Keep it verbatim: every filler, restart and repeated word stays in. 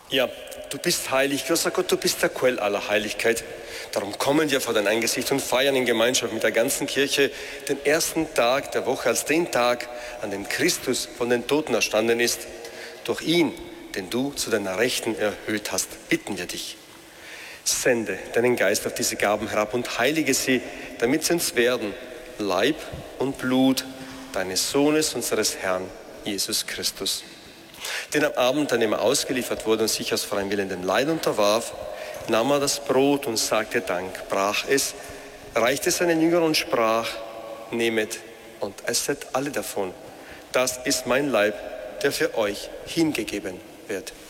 Ja, du bist heilig, großer Gott, du bist der Quell aller Heiligkeit. Darum kommen wir vor dein Angesicht und feiern in Gemeinschaft mit der ganzen Kirche den ersten Tag der Woche als den Tag, an dem Christus von den Toten erstanden ist. Durch ihn, den du zu deiner Rechten erhöht hast, bitten wir dich. Sende deinen Geist auf diese Gaben herab und heilige sie, damit sie uns werden, Leib und Blut deines Sohnes, unseres Herrn, Jesus Christus. Denn am Abend, an dem er ausgeliefert wurde und sich aus freiem Willen dem Leid unterwarf, nahm er das Brot und sagte Dank, brach es, reichte es seinen Jüngern und sprach, nehmet und esset alle davon. Das ist mein Leib, der für euch hingegeben wird.